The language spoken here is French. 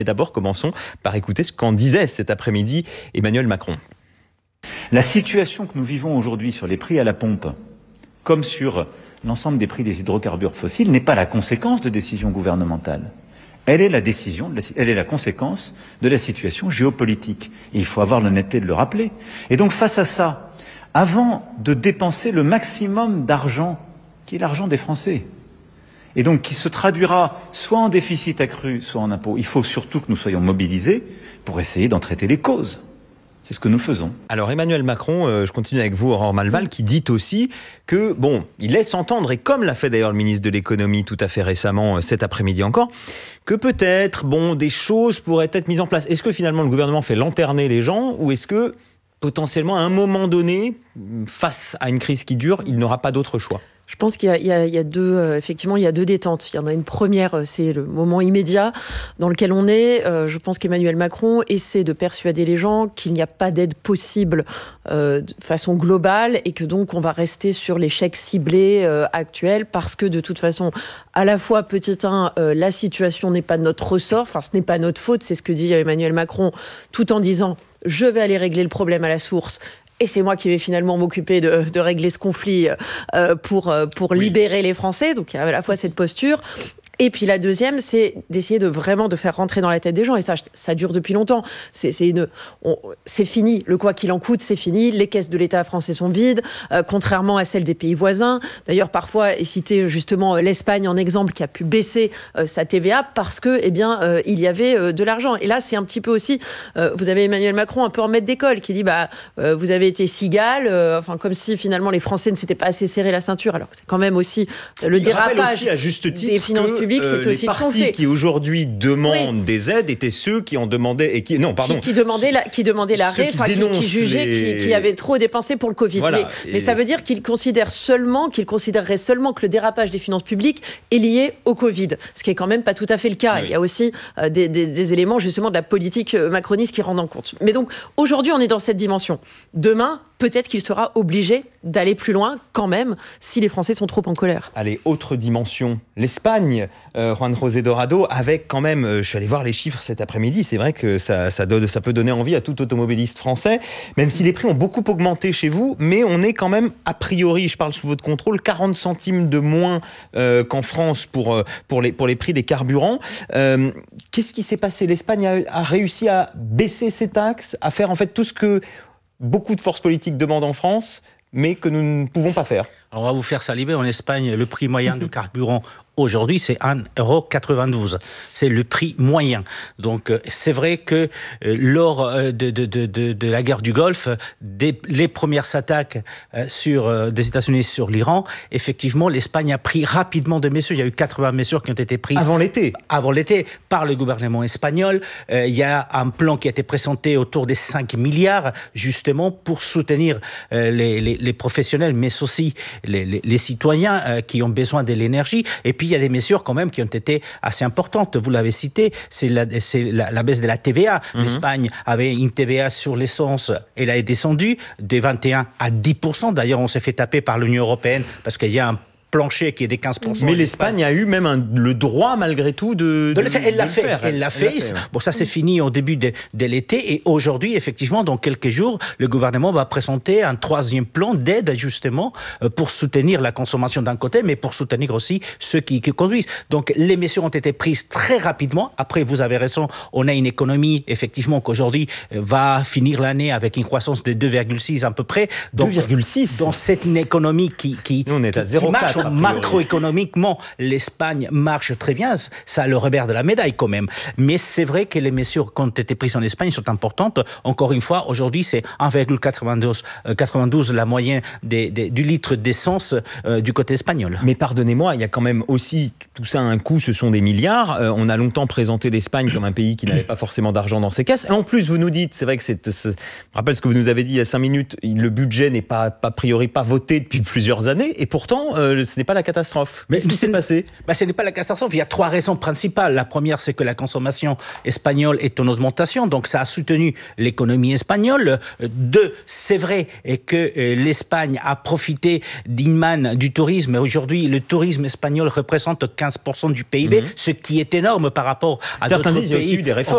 Et d'abord, commençons par écouter ce qu'en disait cet après-midi Emmanuel Macron. La situation que nous vivons aujourd'hui sur les prix à la pompe, comme sur l'ensemble des prix des hydrocarbures fossiles, n'est pas la conséquence de décisions gouvernementales. Elle est la conséquence de la situation géopolitique. Et il faut avoir l'honnêteté de le rappeler. Et donc, face à ça, avant de dépenser le maximum d'argent, qui est l'argent des Français, et donc qui se traduira soit en déficit accru, soit en impôts, il faut surtout que nous soyons mobilisés pour essayer d'en traiter les causes. C'est ce que nous faisons. Alors Emmanuel Macron, je continue avec vous, Aurore Malval, qui dit aussi que, il laisse entendre, et comme l'a fait d'ailleurs le ministre de l'économie tout à fait récemment, cet après-midi encore, que peut-être, des choses pourraient être mises en place. Est-ce que finalement le gouvernement fait lanterner les gens, ou est-ce que potentiellement à un moment donné, face à une crise qui dure, il n'aura pas d'autre choix ? Je pense qu'il y a deux, effectivement, il y a deux détentes. Il y en a une première, c'est le moment immédiat dans lequel on est. Je pense qu'Emmanuel Macron essaie de persuader les gens qu'il n'y a pas d'aide possible de façon globale et que donc on va rester sur les chèques ciblés actuels parce que de toute façon, à la fois, petit 1, la situation n'est pas de notre ressort, ce n'est pas notre faute, c'est ce que dit Emmanuel Macron, tout en disant « je vais aller régler le problème à la source ». Et c'est moi qui vais finalement m'occuper de régler ce conflit pour libérer les Français. Donc il y a à la fois cette posture. Et puis la deuxième, c'est d'essayer de vraiment de faire rentrer dans la tête des gens. Et ça dure depuis longtemps. C'est fini. Le quoi qu'il en coûte, c'est fini. Les caisses de l'État français sont vides, contrairement à celles des pays voisins. D'ailleurs, parfois est cité justement l'Espagne en exemple qui a pu baisser sa TVA parce que, il y avait de l'argent. Et là, c'est un petit peu aussi. Vous avez Emmanuel Macron un peu en maître d'école qui dit vous avez été cigale, comme si finalement les Français ne s'étaient pas assez serré la ceinture. Alors que c'est quand même aussi le dérapage aussi, à juste titre, des finances publiques. C'est aussi les partis qui aujourd'hui demandent des aides étaient ceux qui en demandaient qui demandaient l'arrêt, qui jugeaient qui avaient trop dépensé pour le Covid. Voilà. Mais ça veut dire qu'ils considéreraient seulement que le dérapage des finances publiques est lié au Covid, ce qui est quand même pas tout à fait le cas. Oui. Il y a aussi des éléments justement de la politique macroniste qui rendent en compte. Mais donc aujourd'hui on est dans cette dimension. Demain peut-être qu'il sera obligé d'aller plus loin quand même si les Français sont trop en colère. Allez, autre dimension, l'Espagne. Juan José Dorado, avec quand même, je suis allé voir les chiffres cet après-midi, c'est vrai que ça peut donner envie à tout automobiliste français, même si les prix ont beaucoup augmenté chez vous, mais on est quand même, a priori, je parle sous votre contrôle, 40 centimes de moins qu'en France pour les prix des carburants. Qu'est-ce qui s'est passé ? L'Espagne a réussi à baisser ses taxes, à faire en fait tout ce que beaucoup de forces politiques demandent en France, mais que nous ne pouvons pas faire. Alors on va vous faire saliver. En Espagne, le prix moyen de carburant aujourd'hui, c'est 1,92 €. C'est le prix moyen. Donc, c'est vrai que lors de la guerre du Golfe, les premières attaques des États-Unis sur l'Iran, effectivement, l'Espagne a pris rapidement des mesures. Il y a eu 80 mesures qui ont été prises. Avant l'été, par le gouvernement espagnol. Il y a un plan qui a été présenté autour des 5 milliards, justement, pour soutenir les professionnels, mais aussi les citoyens qui ont besoin de l'énergie. Et puis, il y a des mesures quand même qui ont été assez importantes. Vous l'avez cité, c'est la baisse de la TVA. L'Espagne avait une TVA sur l'essence, elle est descendue de 21 à 10%. D'ailleurs, on s'est fait taper par l'Union européenne parce qu'il y a un plancher qui est des 15%. Mais l'Espagne a eu même le droit, malgré tout, de le faire. Elle l'a fait. Bon, ça, c'est fini au début de l'été. Et aujourd'hui, effectivement, dans quelques jours, le gouvernement va présenter un troisième plan d'aide, justement, pour soutenir la consommation d'un côté, mais pour soutenir aussi ceux qui conduisent. Donc, les mesures ont été prises très rapidement. Après, vous avez raison, on a une économie, effectivement, qu'aujourd'hui va finir l'année avec une croissance de 2,6 à peu près. 2,6 dans cette économie qui nous, on est à 0,4. Macroéconomiquement, l'Espagne marche très bien, ça a le revers de la médaille quand même. Mais c'est vrai que les mesures qui ont été prises en Espagne sont importantes. Encore une fois, aujourd'hui, c'est 1,92 la moyenne du litre d'essence du côté espagnol. Mais pardonnez-moi, il y a quand même aussi, tout ça a un coût, ce sont des milliards. On a longtemps présenté l'Espagne comme un pays qui n'avait pas forcément d'argent dans ses caisses. Et en plus, vous nous dites, c'est vrai que je rappelle ce que vous nous avez dit il y a 5 minutes, le budget n'est pas, a priori, pas voté depuis plusieurs années. Et pourtant, ce n'est pas la catastrophe. Mais qu'est-ce qui s'est passé ? Ce n'est pas la catastrophe. Il y a 3 raisons principales. La première, c'est que la consommation espagnole est en augmentation, donc ça a soutenu l'économie espagnole. 2, c'est vrai que l'Espagne a profité d'une manne du tourisme. Aujourd'hui, le tourisme espagnol représente 15% du PIB, ce qui est énorme par rapport à d'autres pays. Certains disent qu'il y a aussi eu des réformes.